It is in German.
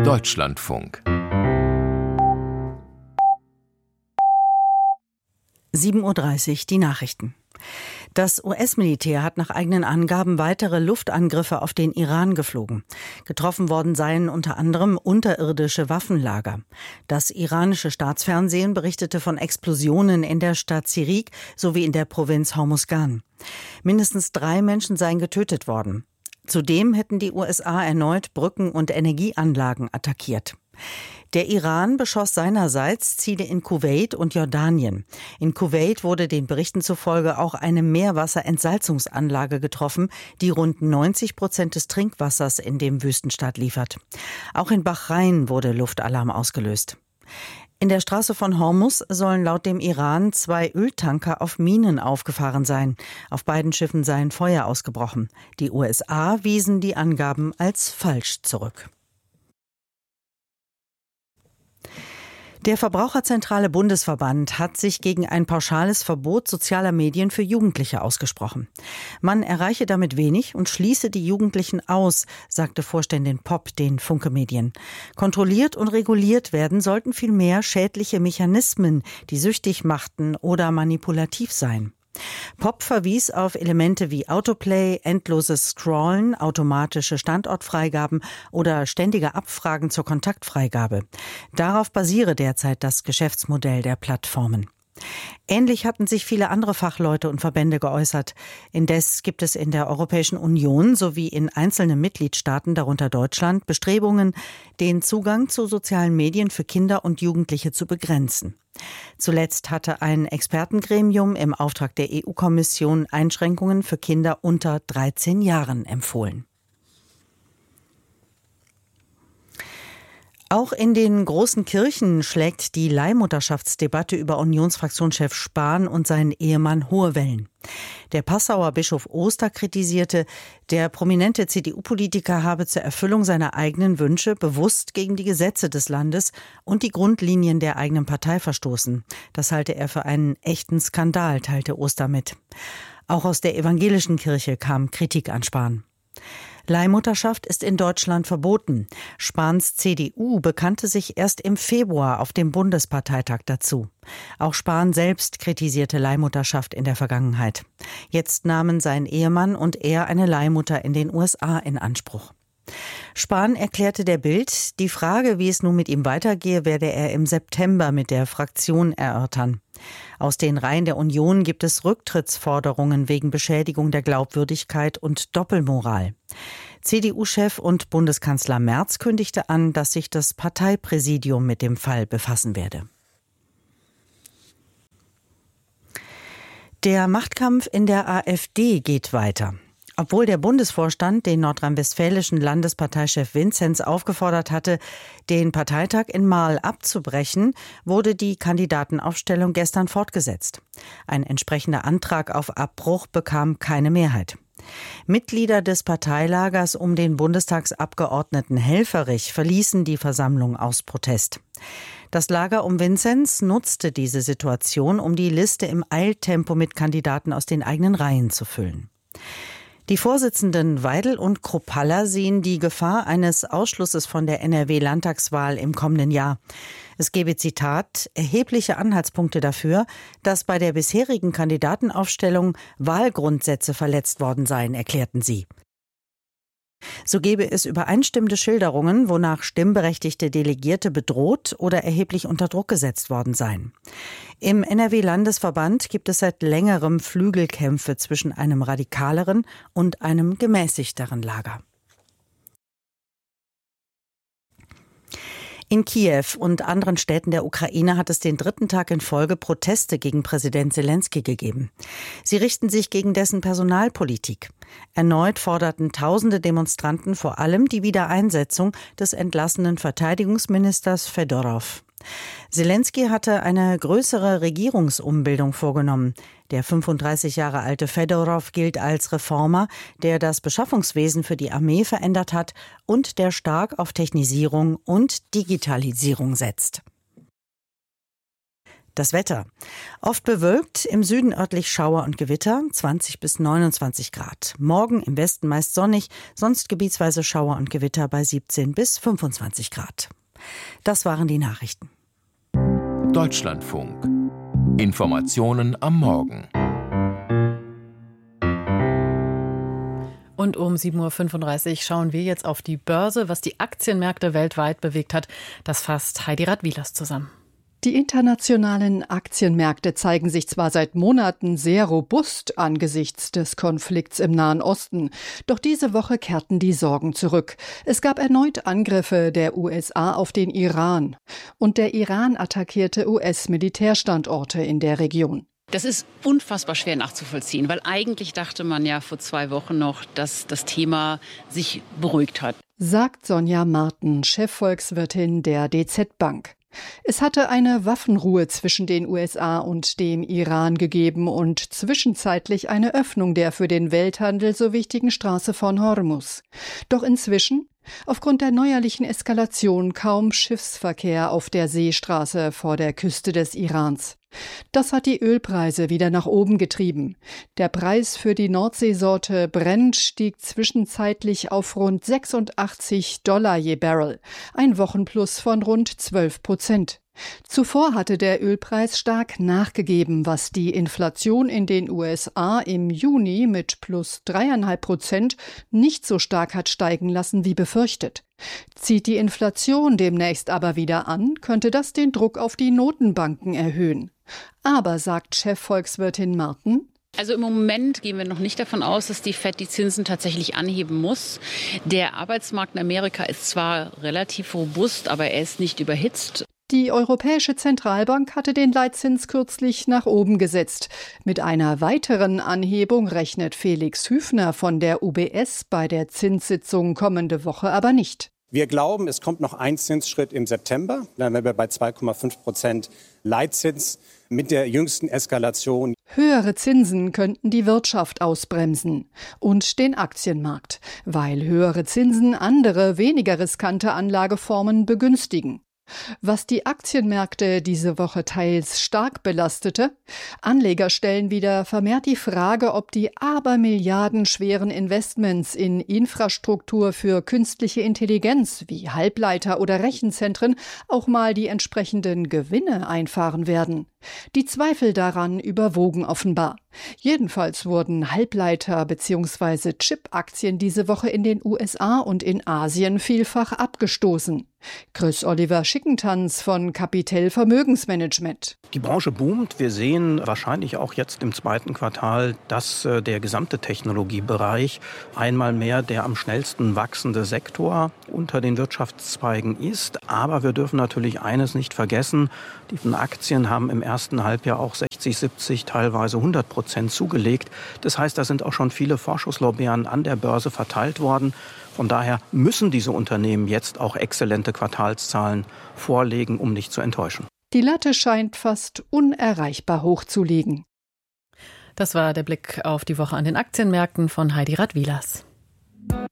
Deutschlandfunk 7:30 Uhr die Nachrichten. Das US-Militär hat nach eigenen Angaben weitere Luftangriffe auf den Iran geflogen. Getroffen worden seien unter anderem unterirdische Waffenlager. Das iranische Staatsfernsehen berichtete von Explosionen in der Stadt Sirik sowie in der Provinz Hormuzgan. Mindestens 3 Menschen seien getötet worden. Zudem hätten die USA erneut Brücken und Energieanlagen attackiert. Der Iran beschoss seinerseits Ziele in Kuwait und Jordanien. In Kuwait wurde den Berichten zufolge auch eine Meerwasserentsalzungsanlage getroffen, die rund 90% des Trinkwassers in dem Wüstenstaat liefert. Auch in Bahrain wurde Luftalarm ausgelöst. In der Straße von Hormuz sollen laut dem Iran 2 Öltanker auf Minen aufgefahren sein. Auf beiden Schiffen seien Feuer ausgebrochen. Die USA wiesen die Angaben als falsch zurück. Der Verbraucherzentrale Bundesverband hat sich gegen ein pauschales Verbot sozialer Medien für Jugendliche ausgesprochen. Man erreiche damit wenig und schließe die Jugendlichen aus, sagte Vorständin Popp den Funke Medien. Kontrolliert und reguliert werden sollten vielmehr schädliche Mechanismen, die süchtig machten oder manipulativ seien. Popp verwies auf Elemente wie Autoplay, endloses Scrollen, automatische Standortfreigaben oder ständige Abfragen zur Kontaktfreigabe. Darauf basiere derzeit das Geschäftsmodell der Plattformen. Ähnlich hatten sich viele andere Fachleute und Verbände geäußert. Indes gibt es in der Europäischen Union sowie in einzelnen Mitgliedstaaten, darunter Deutschland, Bestrebungen, den Zugang zu sozialen Medien für Kinder und Jugendliche zu begrenzen. Zuletzt hatte ein Expertengremium im Auftrag der EU-Kommission Einschränkungen für Kinder unter 13 Jahren empfohlen. Auch in den großen Kirchen schlägt die Leihmutterschaftsdebatte über Unionsfraktionschef Spahn und seinen Ehemann hohe Wellen. Der Passauer Bischof Oster kritisierte, der prominente CDU-Politiker habe zur Erfüllung seiner eigenen Wünsche bewusst gegen die Gesetze des Landes und die Grundlinien der eigenen Partei verstoßen. Das halte er für einen echten Skandal, teilte Oster mit. Auch aus der evangelischen Kirche kam Kritik an Spahn. Leihmutterschaft ist in Deutschland verboten. Spahns CDU bekannte sich erst im Februar auf dem Bundesparteitag dazu. Auch Spahn selbst kritisierte Leihmutterschaft in der Vergangenheit. Jetzt nahmen sein Ehemann und er eine Leihmutter in den USA in Anspruch. Spahn erklärte der Bild, die Frage, wie es nun mit ihm weitergehe, werde er im September mit der Fraktion erörtern. Aus den Reihen der Union gibt es Rücktrittsforderungen wegen Beschädigung der Glaubwürdigkeit und Doppelmoral. CDU-Chef und Bundeskanzler Merz kündigte an, dass sich das Parteipräsidium mit dem Fall befassen werde. Der Machtkampf in der AfD geht weiter. Obwohl der Bundesvorstand den nordrhein-westfälischen Landesparteichef Vinzenz aufgefordert hatte, den Parteitag in Marl abzubrechen, wurde die Kandidatenaufstellung gestern fortgesetzt. Ein entsprechender Antrag auf Abbruch bekam keine Mehrheit. Mitglieder des Parteilagers um den Bundestagsabgeordneten Helfferich verließen die Versammlung aus Protest. Das Lager um Vinzenz nutzte diese Situation, um die Liste im Eiltempo mit Kandidaten aus den eigenen Reihen zu füllen. Die Vorsitzenden Weidel und Kruppalla sehen die Gefahr eines Ausschlusses von der NRW-Landtagswahl im kommenden Jahr. Es gebe, Zitat, erhebliche Anhaltspunkte dafür, dass bei der bisherigen Kandidatenaufstellung Wahlgrundsätze verletzt worden seien, erklärten sie. So gebe es übereinstimmende Schilderungen, wonach stimmberechtigte Delegierte bedroht oder erheblich unter Druck gesetzt worden seien. Im NRW-Landesverband gibt es seit längerem Flügelkämpfe zwischen einem radikaleren und einem gemäßigteren Lager. In Kiew und anderen Städten der Ukraine hat es den 3. Tag in Folge Proteste gegen Präsident Selenskyj gegeben. Sie richten sich gegen dessen Personalpolitik. Erneut forderten tausende Demonstranten vor allem die Wiedereinsetzung des entlassenen Verteidigungsministers Fedorov. Selenskyj hatte eine größere Regierungsumbildung vorgenommen. Der 35 Jahre alte Fedorov gilt als Reformer, der das Beschaffungswesen für die Armee verändert hat und der stark auf Technisierung und Digitalisierung setzt. Das Wetter. Oft bewölkt, im Süden örtlich Schauer und Gewitter, 20 bis 29 Grad. Morgen im Westen meist sonnig, sonst gebietsweise Schauer und Gewitter bei 17 bis 25 Grad. Das waren die Nachrichten. Deutschlandfunk. Informationen am Morgen. Und um 7.35 Uhr schauen wir jetzt auf die Börse. Was die Aktienmärkte weltweit bewegt hat, das fasst Heidi Radwilas zusammen. Die internationalen Aktienmärkte zeigen sich zwar seit Monaten sehr robust angesichts des Konflikts im Nahen Osten, doch diese Woche kehrten die Sorgen zurück. Es gab erneut Angriffe der USA auf den Iran und der Iran attackierte US-Militärstandorte in der Region. Das ist unfassbar schwer nachzuvollziehen, weil eigentlich dachte man ja vor 2 Wochen noch, dass das Thema sich beruhigt hat. Sagt Sonja Marten, Chefvolkswirtin der DZ Bank. Es hatte eine Waffenruhe zwischen den USA und dem Iran gegeben und zwischenzeitlich eine Öffnung der für den Welthandel so wichtigen Straße von Hormuz. Doch inzwischen, aufgrund der neuerlichen Eskalation, kaum Schiffsverkehr auf der Seestraße vor der Küste des Irans. Das hat die Ölpreise wieder nach oben getrieben. Der Preis für die Nordseesorte Brent stieg zwischenzeitlich auf rund $86 je Barrel, ein Wochenplus von rund 12%. Zuvor hatte der Ölpreis stark nachgegeben, was die Inflation in den USA im Juni mit plus 3,5% nicht so stark hat steigen lassen wie befürchtet. Zieht die Inflation demnächst aber wieder an, könnte das den Druck auf die Notenbanken erhöhen. Aber, sagt Chefvolkswirtin Marten, also im Moment gehen wir noch nicht davon aus, dass die FED die Zinsen tatsächlich anheben muss. Der Arbeitsmarkt in Amerika ist zwar relativ robust, aber er ist nicht überhitzt. Die Europäische Zentralbank hatte den Leitzins kürzlich nach oben gesetzt. Mit einer weiteren Anhebung rechnet Felix Hüfner von der UBS bei der Zinssitzung kommende Woche aber nicht. Wir glauben, es kommt noch ein Zinsschritt im September. Dann wären wir bei 2,5% Leitzins mit der jüngsten Eskalation. Höhere Zinsen könnten die Wirtschaft ausbremsen und den Aktienmarkt, weil höhere Zinsen andere, weniger riskante Anlageformen begünstigen. Was die Aktienmärkte diese Woche teils stark belastete: Anleger stellen wieder vermehrt die Frage, ob die abermilliardenschweren Investments in Infrastruktur für künstliche Intelligenz wie Halbleiter oder Rechenzentren auch mal die entsprechenden Gewinne einfahren werden. Die Zweifel daran überwogen offenbar. Jedenfalls wurden Halbleiter- bzw. Chip-Aktien diese Woche in den USA und in Asien vielfach abgestoßen. Chris-Oliver Schickentanz von Capitel Vermögensmanagement. Die Branche boomt. Wir sehen wahrscheinlich auch jetzt im 2. Quartal, dass der gesamte Technologiebereich einmal mehr der am schnellsten wachsende Sektor unter den Wirtschaftszweigen ist. Aber wir dürfen natürlich eines nicht vergessen: Die Aktien haben im ersten Halbjahr auch 60, 70, teilweise 100% zugelegt. Das heißt, da sind auch schon viele Vorschusslorbeeren an der Börse verteilt worden. Von daher müssen diese Unternehmen jetzt auch exzellente Quartalszahlen vorlegen, um nicht zu enttäuschen. Die Latte scheint fast unerreichbar hoch zu liegen. Das war der Blick auf die Woche an den Aktienmärkten von Heidi Radwilas.